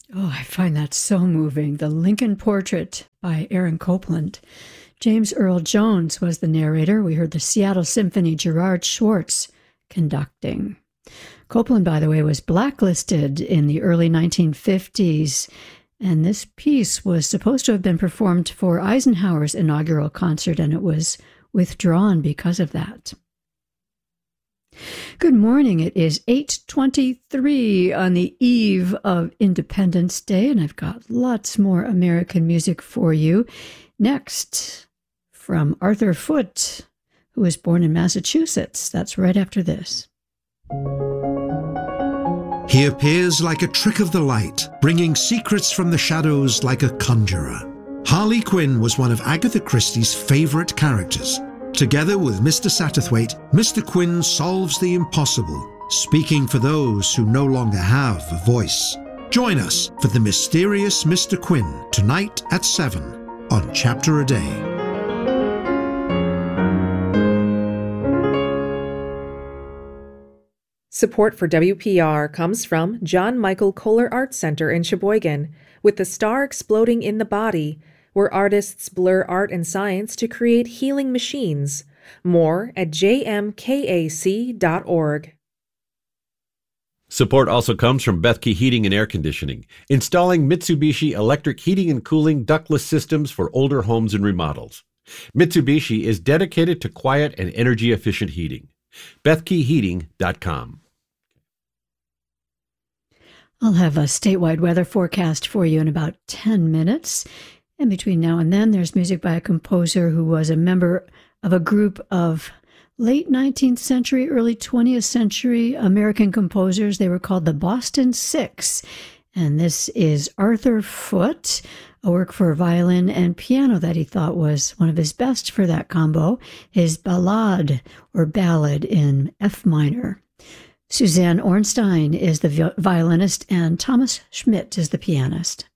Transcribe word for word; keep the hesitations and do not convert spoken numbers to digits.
Oh, I find that so moving. The Lincoln Portrait by Aaron Copland. James Earl Jones was the narrator. We heard the Seattle Symphony, Gerard Schwartz conducting. Copland, by the way, was blacklisted in the early nineteen fifties, and this piece was supposed to have been performed for Eisenhower's inaugural concert, and it was withdrawn because of that. Good morning. It is eight twenty-three on the eve of Independence Day, and I've got lots more American music for you. Next, from Arthur Foote, who was born in Massachusetts. That's right after this. He appears like a trick of the light, bringing secrets from the shadows like a conjurer. Harley Quinn was one of Agatha Christie's favorite characters. Together with Mister Satterthwaite, Mister Quinn solves the impossible, speaking for those who no longer have a voice. Join us for The Mysterious Mister Quinn tonight at seven on Chapter a Day. Support for W P R comes from John Michael Kohler Art Center in Sheboygan, with the star exploding in the body, where artists blur art and science to create healing machines. More at j m k a c dot org. Support also comes from Bethke Heating and Air Conditioning, installing Mitsubishi electric heating and cooling ductless systems for older homes and remodels. Mitsubishi is dedicated to quiet and energy-efficient heating. Bethke Heating dot com. I'll have a statewide weather forecast for you in about ten minutes. And between now and then, there's music by a composer who was a member of a group of late nineteenth century, early twentieth century American composers. They were called the Boston Six. And this is Arthur Foote, a work for violin and piano that he thought was one of his best for that combo, his Ballade or Ballad in F minor. Suzanne Ornstein is the violinist and Thomas Schmidt is the pianist.